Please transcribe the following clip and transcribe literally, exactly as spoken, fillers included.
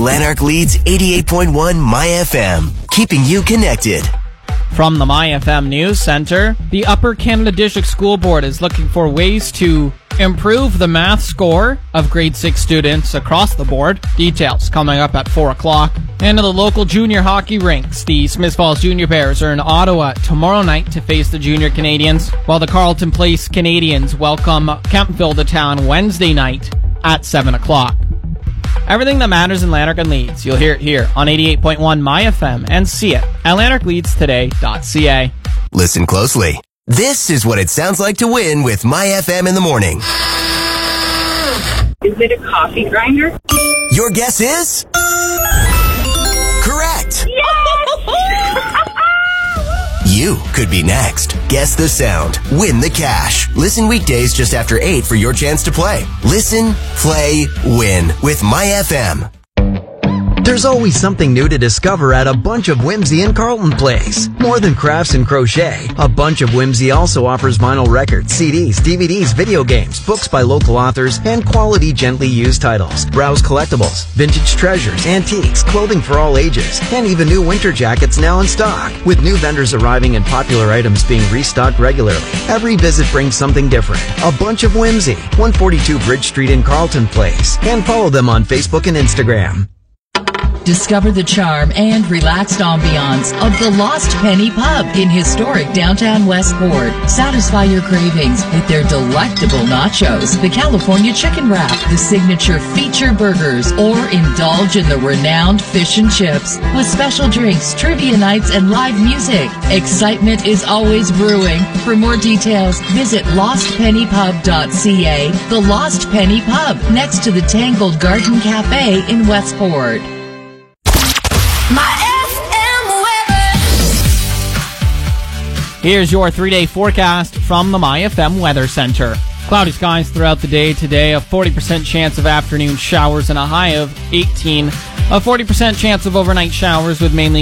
Lanark leads eighty-eight point one My F M, keeping you connected. From the My F M News Center, the Upper Canada District School Board is looking for ways to improve the math score of grade six students across the board. Details coming up at four o'clock. And in the local junior hockey rinks, the Smith Falls Junior Bears are in Ottawa tomorrow night to face the Junior Canadians, while the Carleton Place Canadians welcome Kemptville to town Wednesday night at seven o'clock. Everything that matters in Lanark and Leeds, you'll hear it here on eighty-eight point one My F M and see it at lanark leeds today dot c a. Listen closely. This is what it sounds like to win with My F M in the morning. Is it a coffee grinder? Your guess is? Correct. Yes! You could be next. Guess the sound. Win the cash. Listen weekdays just after eight for your chance to play. Listen, play, win with My F M. There's always something new to discover at A Bunch of Whimsy in Carleton Place. More than crafts and crochet, A Bunch of Whimsy also offers vinyl records, C Ds, D V Ds, video games, books by local authors, and quality gently used titles. Browse collectibles, vintage treasures, antiques, clothing for all ages, and even new winter jackets now in stock. With new vendors arriving and popular items being restocked regularly, every visit brings something different. A Bunch of Whimsy, one forty-two Bridge Street in Carleton Place. And follow them on Facebook and Instagram. Discover the charm and relaxed ambiance of the Lost Penny Pub in historic downtown Westport. Satisfy your cravings with their delectable nachos, the California chicken wrap, the signature feature burgers, or indulge in the renowned fish and chips with special drinks, trivia nights, and live music. Excitement is always brewing. For more details, visit lost penny pub dot c a. The Lost Penny Pub, next to the Tangled Garden Cafe in Westport. Here's your three-day forecast from the My F M Weather Center. Cloudy skies throughout the day today, a forty percent chance of afternoon showers and a high of eighteen. A forty percent chance of overnight showers with mainly